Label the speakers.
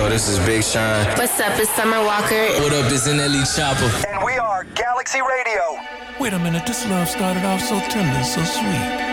Speaker 1: this is Big Sean.
Speaker 2: What's up, it's Summer Walker.
Speaker 3: What up, it's NLE Chopper.
Speaker 4: And we are Galaxy Radio.
Speaker 5: Wait a minute, this love started off so tender, so sweet.